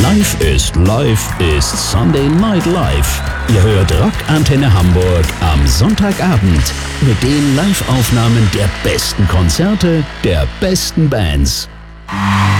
Live ist Sunday Night Live. Ihr hört Rock Antenne Hamburg am Sonntagabend mit den Live-Aufnahmen der besten Konzerte der besten Bands.